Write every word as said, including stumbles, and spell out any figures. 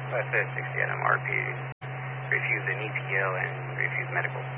West sixty at M R P. Refuse an E P L and refuse medical.